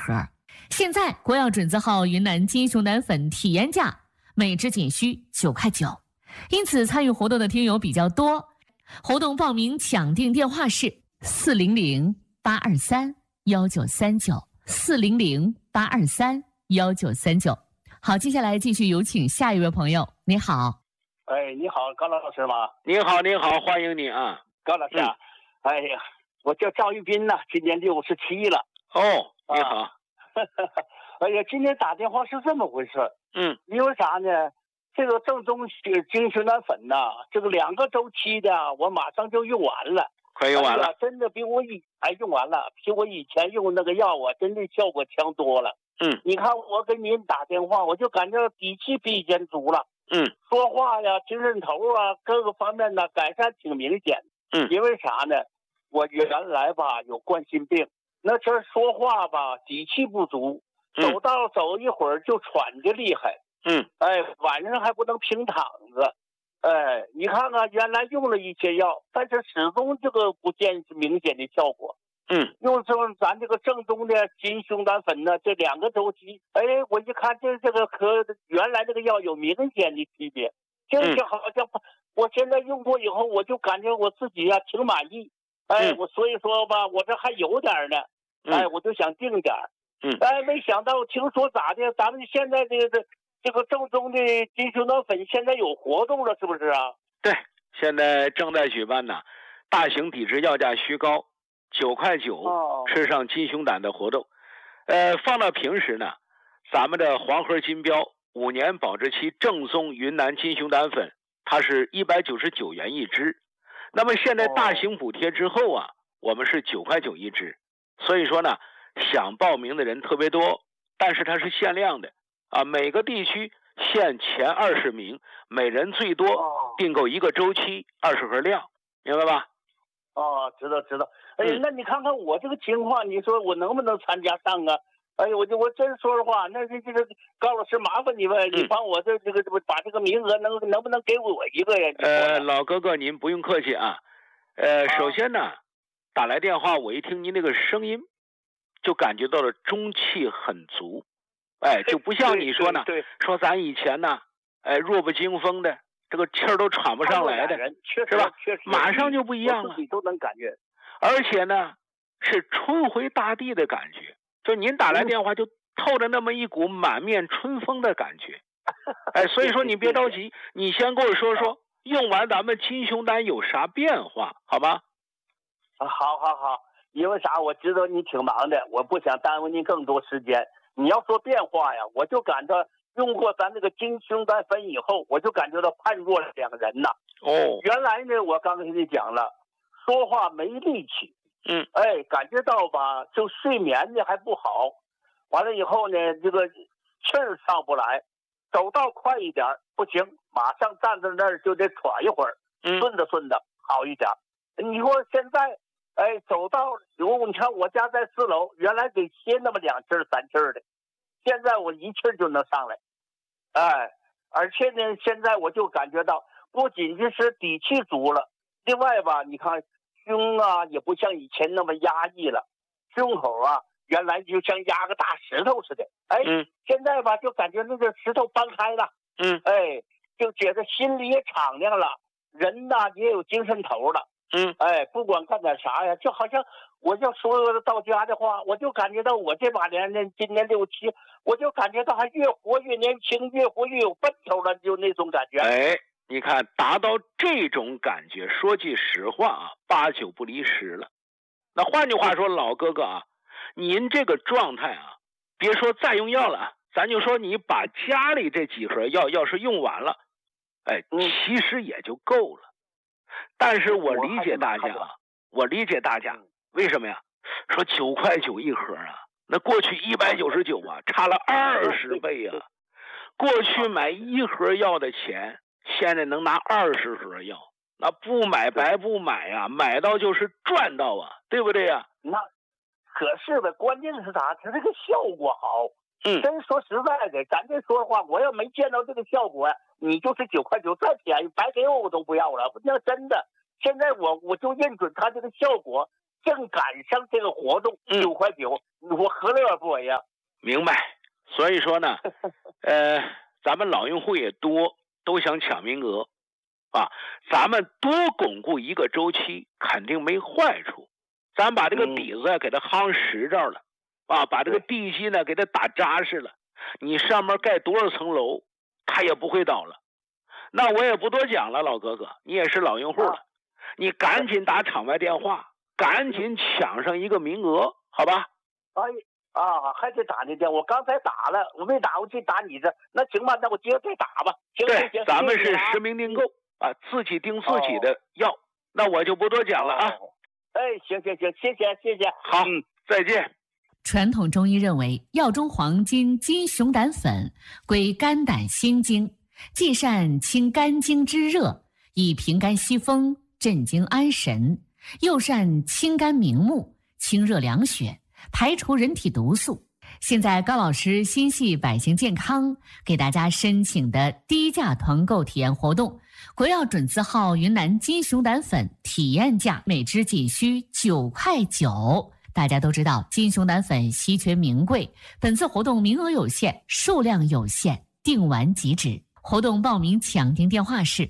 盒。现在国药准字号云南金熊胆粉体验价每支仅需9块9，因此参与活动的听友比较多。活动报名抢订电话是400-823-1939，400-823-1939。好，接下来继续有请下一位朋友。你好。 哎，你好，高老师吗？ 你好，你好，欢迎你啊， 高老师啊。哎呀，我叫赵玉斌呐，今年67了。 哦，你好。 哎呀，今天打电话是这么回事。因为啥呢？这个正宗金熊胆粉呐，这个2个周期的，我马上就用完了。 快用完了。 真的比我用完了，比我以前用那个药啊，真的效果强多了。你看我给您打电话，我就感觉底气比以前足了。说话呀，精神头啊，各个方面呢改善挺明显。因为啥呢？我原来吧有冠心病，那这说话吧底气不足，走一会儿就喘的厉害。晚上还不能平躺着。你看看原来用了一些药，但是始终这个不见明显的效果。用咱这个正宗的金熊胆粉呢，这2个周期，我一看这个和原来这个药有明显的区别。就好像我现在用过以后，我就感觉我自己呀挺满意。我所以说吧，我这还有点呢。我就想定点。没想到听说咋的，咱们现在这个正宗的金熊胆粉现在有活动了，是不是啊？ 对，现在正在举办呢，大型抵制药价虚高，9块9吃上金熊胆的活动。放到平时呢，咱们的黄盒金标5年保质期正宗云南金熊胆粉，它是199元一支。那么现在大型补贴之后啊，我们是9块9一支。所以说呢，想报名的人特别多，但是它是限量的啊，每个地区限前20名，每人最多订购1个周期20盒量，明白吧？ 知道。那你看看我这个情况，你说我能不能参加上啊？我真说实话，那这个高老师麻烦你吧，你帮我这个把这个名额能不能给我一个呀？ 老哥哥您不用客气啊。首先呢，打来电话我一听您那个声音，就感觉到了中气很足。就不像你说呢，说咱以前呢，弱不禁风的，这个气儿都喘不上来的，是吧？马上就不一样了， 自己都能感觉。 而且呢，是春回大地的感觉。就您打来电话就透着那么一股满面春风的感觉。所以说你别着急，你先跟我说说用完咱们金熊胆有啥变化，好吗？ 好，因为啥？我知道你挺忙的，我不想耽误您更多时间。你要说变化呀，我就感到用过咱这个金熊胆粉以后，我就感觉到判若两人呐。原来呢，我刚才跟你讲了，说话没力气。感觉到吧，就睡眠呢还不好。完了以后呢，这个气儿上不来，走道快一点不行，马上站在那儿就得喘一会儿，顺着好一点。你说现在，走道你看我家在4楼，原来得歇那么2气儿3气儿的，现在我1气儿就能上来。而且呢，现在我就感觉到，不仅是底气足了，另外吧，你看胸啊也不像以前那么压抑了，胸口啊原来就像压个大石头似的，现在吧就感觉那个石头搬开了，就觉得心里也敞亮了，人呐也有精神头了。不管干点啥呀，就好像我要说到家的话，我就感觉到我这把年呢，今年67，我就感觉到还越活越年轻，越活越有奔头了，就那种感觉。 你看达到这种感觉，说句实话啊，8、9不离10了。那换句话说，老哥哥啊，您这个状态啊，别说再用药了，咱就说你把家里这几盒药要是用完了，其实也就够了。但是我理解大家啊，为什么呀？说9块9一盒啊，那过去199啊，差了20倍啊。过去买1盒药的钱，现在能拿20盒药，那不买白不买啊，买到就是赚到啊，对不对呀？ 那可是的，关键是啥？它这个效果好。真说实在的，咱这说话，我要没见到这个效果，你就是9块9再便宜，白给我都不要了。那真的，现在我就认准它这个效果， 正赶上这个活动，9块9，我何乐而不为呀？ 明白。所以说呢，咱们老用户也多，都想抢名额啊。咱们多巩固一个周期，肯定没坏处。咱把这个底子给它夯实着了啊，把这个地基呢给它打扎实了。你上面盖多少层楼，它也不会倒了。那我也不多讲了，老哥哥，你也是老用户了，你赶紧打场外电话，赶紧抢上一个名额，好吧？ 还得打那电话，我刚才打了，我没打，我去打你这，那行吧，那我接着再打吧。行， 咱们是实名订购啊，自己订自己的药，那我就不多讲了啊。 行，谢谢。 好，再见。 传统中医认为，药中黄金金熊胆粉归肝胆心经，既善清肝经之热，以平肝息风，镇惊安神，又善清肝明目，清热凉血，排除人体毒素。现在高老师心系百姓健康，给大家申请的低价团购体验活动，国药准字号云南金熊胆粉体验价每支仅需9块9。大家都知道金熊胆粉稀缺名贵，本次活动名额有限，数量有限，订完即止。活动报名抢订电话是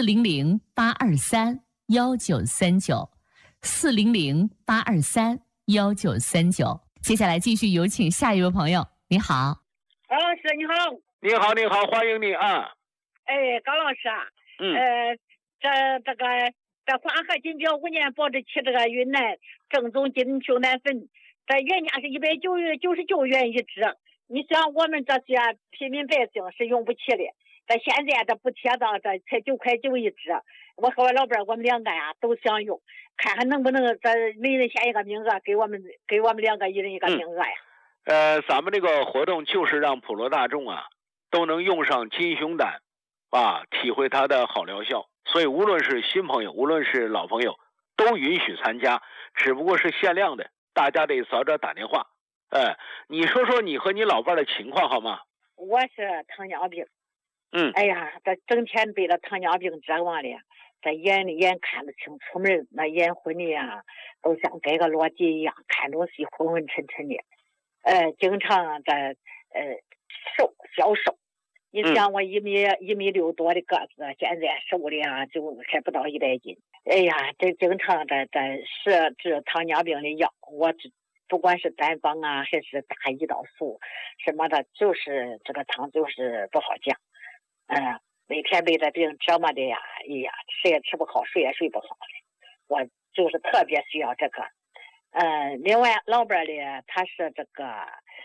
400-823-1939，400-823-1939。接下来继续有请下一位朋友。你好， 高老师你好。 你好，欢迎你啊。 高老师啊，这华和金标5年保质期这个云南正宗金熊胆粉，这原价是199元一支。你想我们这些平民百姓是用不起的，这现在这补贴到这才9块9一支。我和我老伴我们两个呀都想用，看看能不能这每人选一个名额，给我们两个一人一个名额呀。 咱们这个活动就是让普罗大众啊都能用上金熊胆啊，体会它的好疗效。所以无论是新朋友，无论是老朋友，都允许参加，只不过是限量的，大家得早点打电话。你说说你和你老伴的情况好吗？ 我是糖尿病。哎呀，这整天被这糖尿病折磨的，这眼看不清出门，那眼昏的呀，都像盖个箩箕一样，看东西昏昏沉沉的。经常消瘦。你像我1米6多的个子，现在瘦的呀就还不到100斤。哎呀，这经常这设治糖尿病的药，我不管是单方啊还是打胰岛素什么的，就是这个汤就是不好降。每天被这病折磨的呀，哎呀，吃也吃不好，睡也睡不好的。我就是特别需要这个。另外老伴的他是这个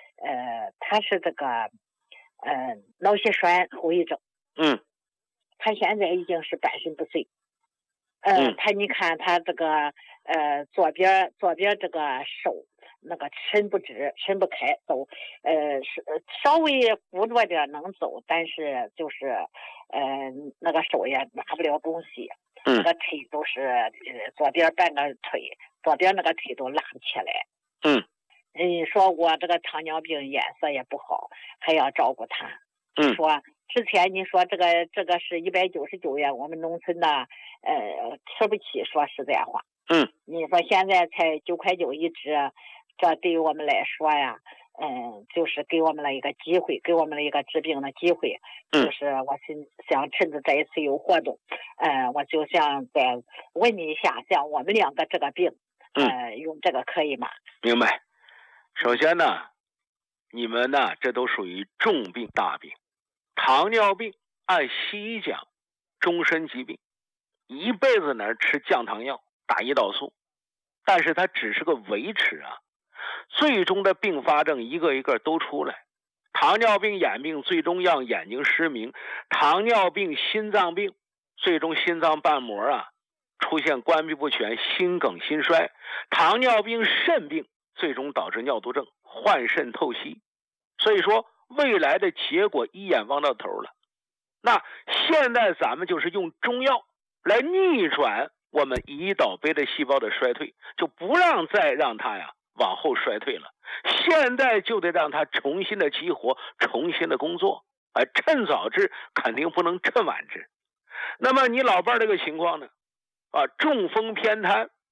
脑血栓后遗症。他现在已经是半身不遂。你看他这个左边这个手那个抻不直抻不开走，稍微扶着点能走，但是就是那个手也拿不了东西。那个腿都是左边半个腿，左边那个腿都拉不起来。说我这个糖尿病颜色也不好，还要照顾他。说之前你说这个是199元，我们农村的吃不起，说实在话。你说现在才9块9一支，这对于我们来说呀，就是给我们了一个机会，给我们了一个治病的机会。就是我想趁着这一次有活动，我就想再问你一下，像我们两个这个病，用这个可以吗？ 明白。首先呢，你们呢这都属于重病大病。糖尿病按西医讲终身疾病，一辈子呢吃降糖药打胰岛素，但是它只是个维持啊，最终的并发症一个一个都出来。糖尿病眼病最终让眼睛失明，糖尿病心脏病最终心脏瓣膜啊出现关闭不全，心梗心衰，糖尿病肾病最终导致尿毒症，换肾透析。所以说未来的结果一眼望到头了。那现在咱们就是用中药来逆转我们胰岛贝塔细胞的衰退，就不再让它呀往后衰退了。现在就得让它重新的激活，重新的工作。趁早治肯定不能趁晚治。那么你老伴这个情况呢？中风偏瘫，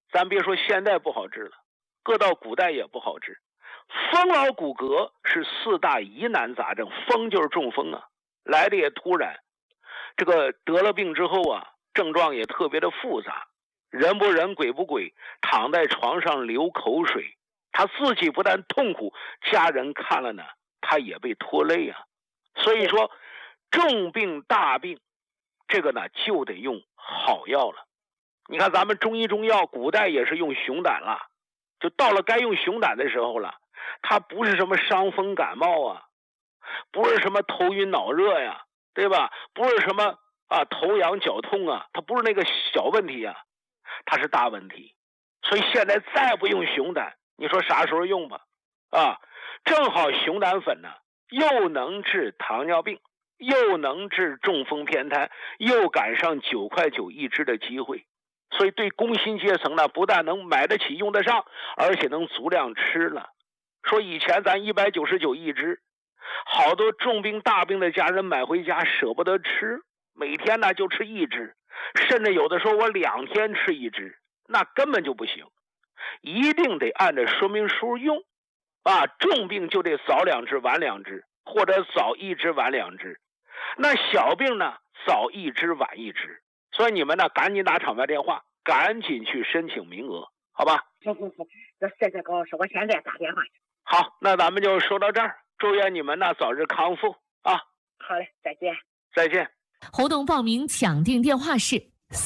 咱别说现代不好治了，搁到古代也不好治。风老骨骼是4大疑难杂症，风就是中风啊，来的也突然。这个得了病之后啊，症状也特别的复杂，人不人鬼不鬼，躺在床上流口水，他自己不但痛苦，家人看了呢，他也被拖累啊。所以说重病大病这个呢就得用好药了。你看咱们中医中药古代也是用熊胆了，就到了该用熊胆的时候了。它不是什么伤风感冒啊，不是什么头晕脑热呀，对吧？不是什么头痒脚痛啊，它不是那个小问题啊，它是大问题。所以现在再不用熊胆，你说啥时候用吧？正好熊胆粉呢，又能治糖尿病，又能治中风偏瘫，又赶上9块9一支的机会。所以对工薪阶层呢，不但能买得起用得上，而且能足量吃了。说以前咱199一支，好多重病大病的家人买回家舍不得吃，每天呢就吃1支，甚至有的时候我2天吃1支，那根本就不行，一定得按照说明书用重病就得早2支晚2支，或者早1支晚2支，那小病呢早1支晚1支。所以你们呢赶紧打场外电话，赶紧去申请名额，好吧？ 行，谢谢高老师，我现在打电话去。 好，那咱们就说到这儿，祝愿你们呢早日康复啊！ 好嘞，再见。 再见。 活动报名抢订电话是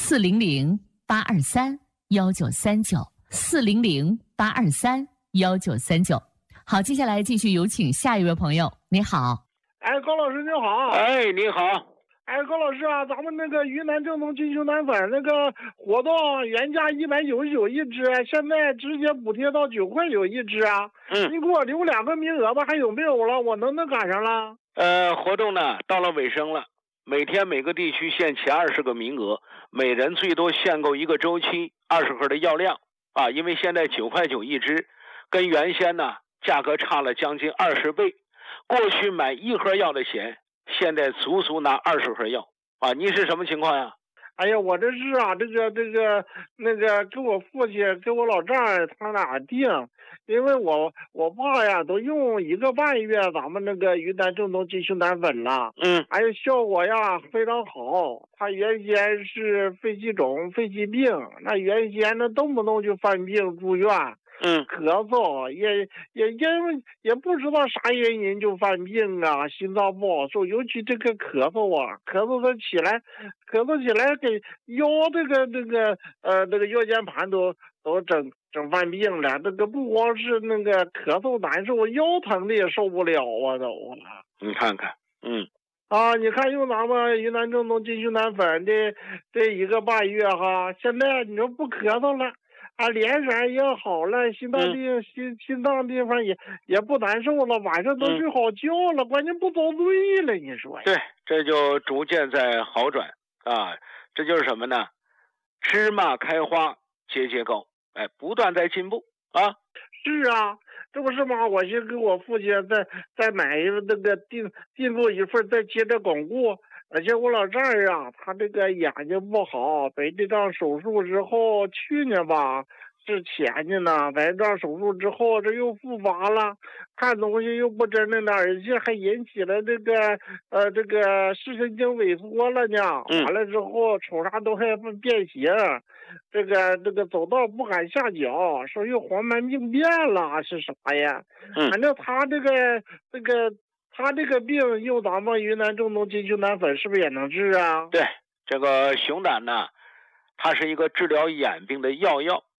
400-823-1939，400-823-1939。好，接下来继续有请下一位朋友。你好。 高老师你好。 你好。 高老师啊，咱们那个云南正宗金熊胆粉那个活动原价199一支，现在直接补贴到9块9一支啊。你给我留2个名额吧，还有没有了？我能赶上了？ 活动呢到了尾声了，每天每个地区限前20个名额，每人最多限购1个周期20盒的药量因为现在9块9一支，跟原先呢价格差了将近20倍。过去买1盒药的钱，现在足足拿20盒药你是什么情况呀？ 我这是那个跟我父亲跟我老丈人他俩订，因为我爸呀都用1个半月咱们那个云南正宗金熊胆粉了，效果呀非常好。他原先是肺气肿肺气病，那原先呢动不动就犯病住院，咳嗽也不知道啥原因就犯病啊，心脏不好受，尤其这个咳嗽他起来给腰这个腰间盘都整犯病了。这个不光是那个咳嗽难受，腰疼的也受不了都。 你看看， 你看用咱们云南正宗金熊胆粉这1个半月现在你说不咳嗽了。脸色也好了，心脏地方也不难受了，晚上都睡好觉了，关键不遭罪了，你说呀？ 对，这就逐渐在好转这就是什么呢？芝麻开花节节高，不断在进步是啊，这不是吗？我先给我父亲再买那个订购一份，再接着巩固。而且我老丈人他这个眼睛不好，白内障手术之后，去年吧是前年呢，白内障手术之后这又复发了，看东西又不真的呢，而且还引起了这个视神经萎缩了呢。完了之后瞅啥都还变形，这个走道不敢下脚，说又黄斑病变了是啥呀？反正他这个病用咱们云南正宗金熊胆粉是不是也能治啊？ 对，这个熊胆呢，它是一个治疗眼病的药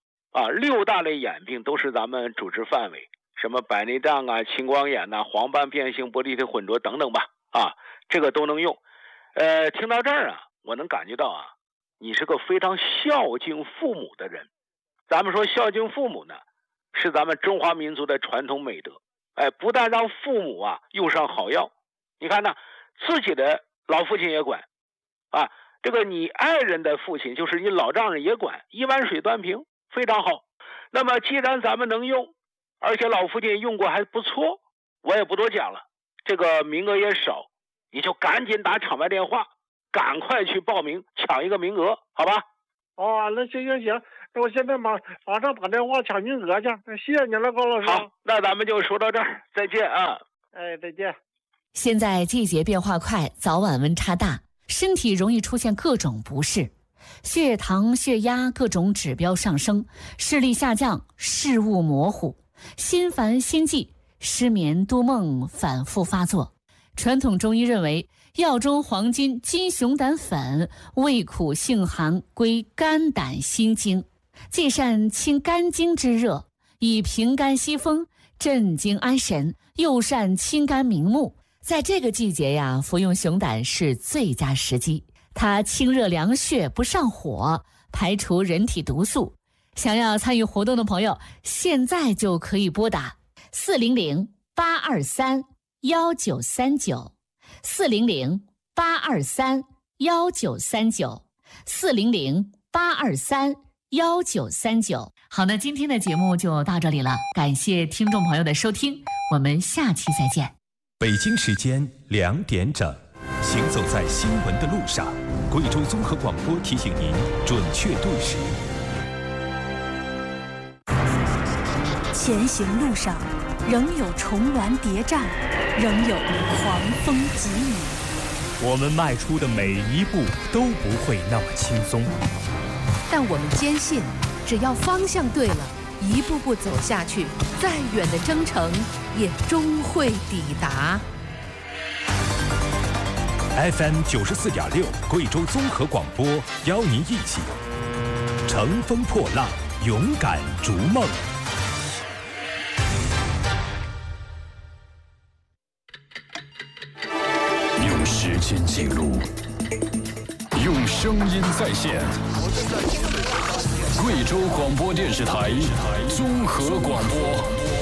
6大类眼病都是咱们主治范围，什么白内障青光眼黄斑变性玻璃体混浊等等吧这个都能用。听到这儿我能感觉到你是个非常孝敬父母的人。咱们说孝敬父母呢，是咱们中华民族的传统美德。不但让父母用上好药，你看自己的老父亲也管这个你爱人的父亲就是你老丈人也管，一碗水端平，非常好。那么既然咱们能用，而且老父亲用过还不错，我也不多讲了，这个名额也少，你就赶紧打场外电话，赶快去报名抢一个名额，好吧？ 哦，那行，那我现在马上打电话抢名额去。谢谢您了，高老师。 好，那咱们就说到这儿，再见啊。 哎，再见。 现在季节变化快，早晚温差大，身体容易出现各种不适，血糖、血压各种指标上升，视力下降，视物模糊，心烦心悸，失眠多梦反复发作。传统中医认为，药中黄金金熊胆粉味苦性寒，归肝胆心经，既善清肝经之热，以平肝息风，镇惊安神，又善清肝明目。在这个季节呀，服用熊胆是最佳时机。它清热凉血，不上火，排除人体毒素。想要参与活动的朋友，现在就可以拨打400-823-1939 400-823-1939 400-823-1939。好，那今天的节目就到这里了，感谢听众朋友的收听，我们下期再见。 北京时间2点整，行走在新闻的路上，贵州综合广播提醒您准确对时。 前行路上，仍有重峦叠嶂，仍有狂风疾雨。 我们迈出的每一步都不会那么轻松， 但我们坚信，只要方向对了，一步步走下去，再远的征程也终会抵达。 FM 94.6贵州综合广播邀您一起乘风破浪，勇敢逐梦。 用时间记录，用声音再现。贵州广播电视台综合广播。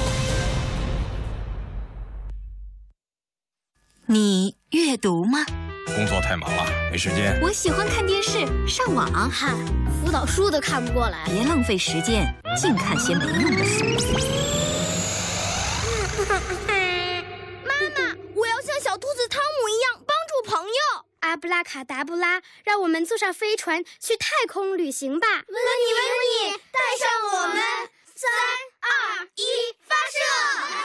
你阅读吗？ 工作太忙了，没时间。 我喜欢看电视、上网。 嗨，辅导书都看不过来。 别浪费时间，净看些没用的书。 妈妈，我要像小兔子汤姆一样帮助朋友。阿布拉卡达布拉，让我们坐上飞船去太空旅行吧！温妮，带上我们！3、2、1，发射！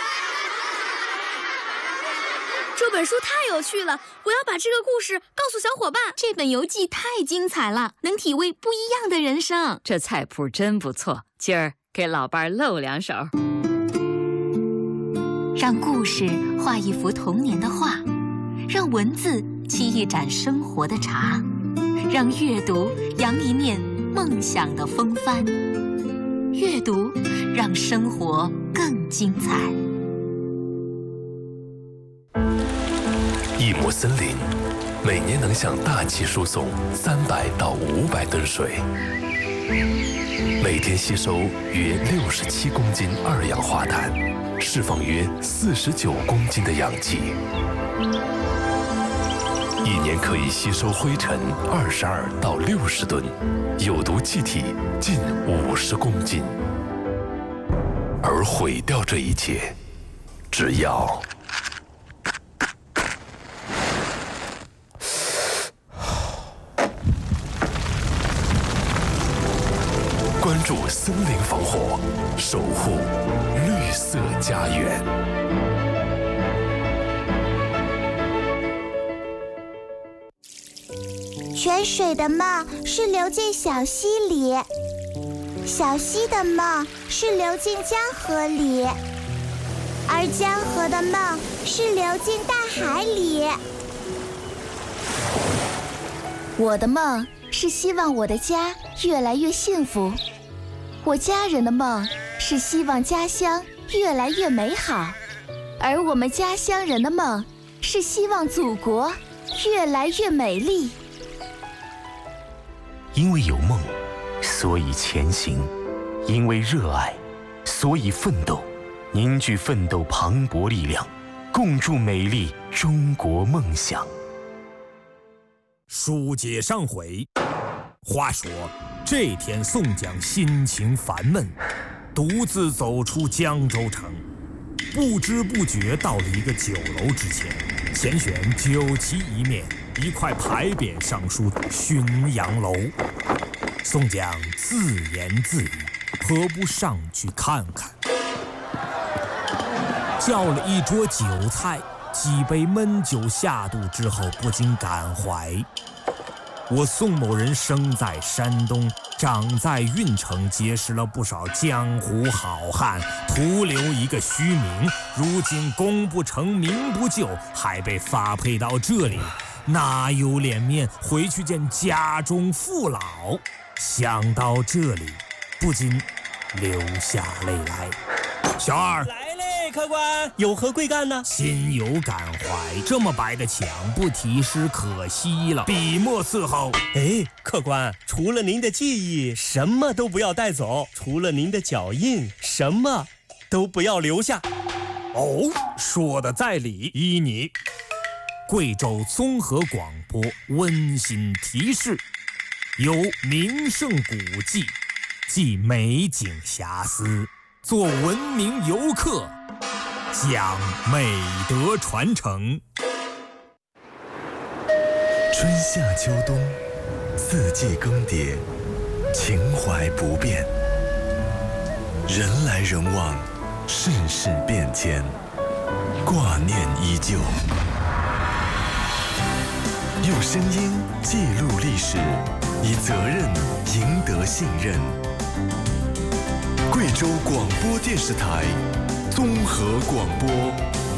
这本书太有趣了，我要把这个故事告诉小伙伴。这本游记太精彩了，能体味不一样的人生。 这菜谱真不错，今儿给老伴儿露2手。 让故事画一幅童年的画，让文字沏一盏生活的茶，让阅读扬一面梦想的风帆。阅读让生活更精彩。 一亩森林每年能向大气输送300到500吨水，每天吸收约67公斤二氧化碳，释放约49公斤的氧气，一年可以吸收灰尘22到60吨，有毒气体近50公斤。而毁掉这一切，只要关注森林防火，守护绿色家园。 泉水的梦是流进小溪里，小溪的梦是流进江河里，而江河的梦是流进大海里。我的梦是希望我的家越来越幸福，我家人的梦是希望家乡越来越美好，而我们家乡人的梦是希望祖国越来越美丽。 因为有梦，所以前行；因为热爱，所以奋斗。凝聚奋斗磅礴力量，共筑美丽中国梦想。 书接上回，话说这天宋江心情烦闷，独自走出江州城，不知不觉到了一个酒楼之前，前选酒旗一面，一块牌匾上书浔阳楼。 宋江自言自语：“何不上去看看？”叫了一桌酒菜，几杯闷酒下肚之后，不禁感怀：我宋某人生在山东，长在郓城，结识了不少江湖好汉，徒留一个虚名。如今功不成名不就，还被发配到这里，哪有脸面回去见家中父老？想到这里，不禁流下泪来。小二， 来嘞，客官，有何贵干呢？ 心有感怀，这么白的墙不题诗可惜了，笔墨伺候。 哎，客官，除了您的记忆，什么都不要带走；除了您的脚印，什么都不要留下。 哦，说的在理，依你。贵州综合广播温馨提示：有名胜古迹，即美景遐思，做文明游客，讲美德传承。 春夏秋冬，四季更迭，情怀不变。人来人往，世事变迁，挂念依旧。用声音记录历史，以责任赢得信任。贵州广播电视台综合广播。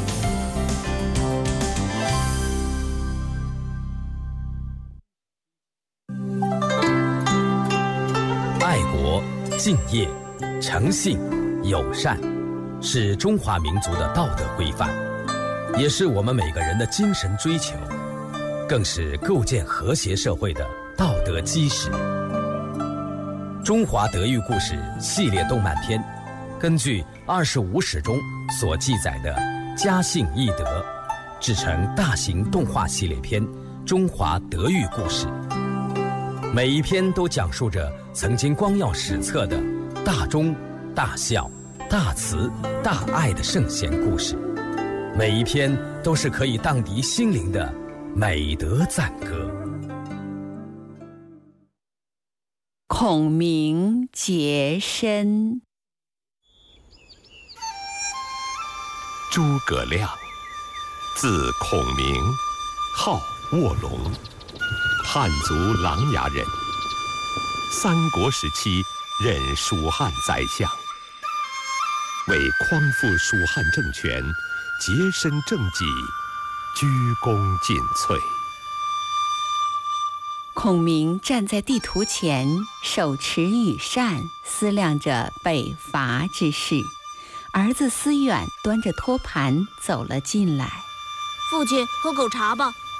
爱国、敬业、诚信、友善，是中华民族的道德规范，也是我们每个人的精神追求，更是构建和谐社会的道德基石。中华德育故事系列动漫片，根据25史中所记载的家信义德，制成大型动画系列片《中华德育故事》。每一篇都讲述着曾经光耀史册的大忠、大孝、大慈、大爱的圣贤故事，每一篇都是可以荡涤心灵的美德赞歌。 孔明结身。 诸葛亮，字孔明，号卧龙，汉族琅琊人。三国时期任蜀汉宰相，为匡复蜀汉政权，洁身正己，鞠躬尽瘁。 孔明站在地图前，手持羽扇，思量着北伐之事。儿子思远端着托盘走了进来。 父亲，喝口茶吧。